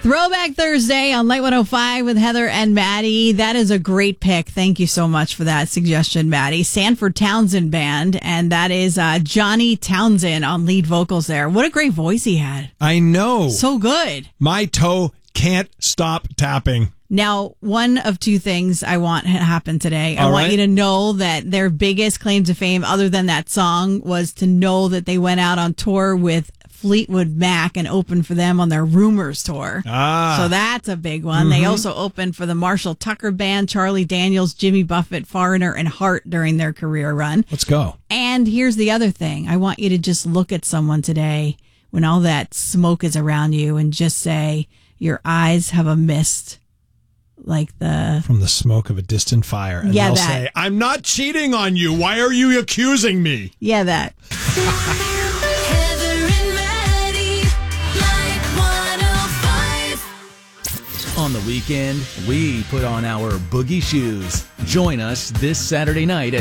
Throwback Thursday on Light 105 with Heather and Maddie. That is a great pick. Thank you so much for that suggestion, Maddie. Sanford Townsend Band, and that is Johnny Townsend on lead vocals there. What a great voice he had. I know. So good. My toe can't stop tapping. Now, one of two things I want to happen today. I want you to know that their biggest claim to fame, other than that song, was to know that they went out on tour with Fleetwood Mac and opened for them on their Rumors tour. So that's a big one. They also opened for the Marshall Tucker Band, Charlie Daniels, Jimmy Buffett, Foreigner, and Heart during their career run. Let's go. And here's the other thing. I want you to just look at someone today when all that smoke is around you and just say, your eyes have a mist. Like from the smoke of a distant fire. And they'll say, I'm not cheating on you. Why are you accusing me? Yeah, that. On the weekend, we put on our boogie shoes. Join us this Saturday night at